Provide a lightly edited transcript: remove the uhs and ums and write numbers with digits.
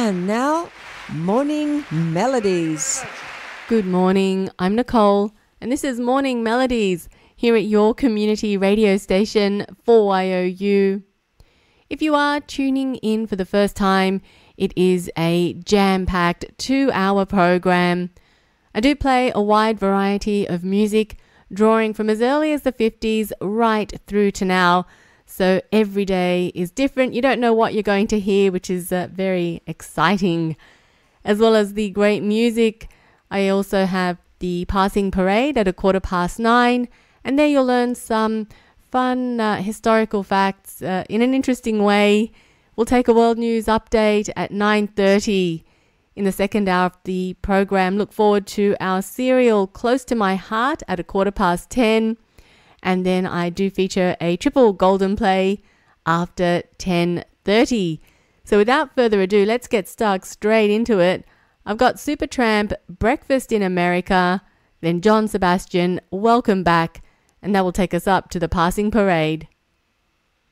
And now, Morning Melodies. Good morning, I'm Nicole, and this is Morning Melodies here at your community radio station 4YOU. If you are tuning in for the first time, it is a jam-packed 2-hour program. I do play a wide variety of music, drawing from as early as the 50s right through to now. So every day is different. You don't know what you're going to hear, which is very exciting. As well as the great music, I also have the passing parade at 9:15, and there you'll learn some fun historical facts in an interesting way. We'll take a world news update at 9:30. In the second hour of the program, look forward to our serial Close to My Heart at 10:15. And then I do feature a triple golden play after 10:30. So without further ado, let's get stuck straight into it. I've got Supertramp, Breakfast in America, then John Sebastian, Welcome Back, and that will take us up to the passing parade.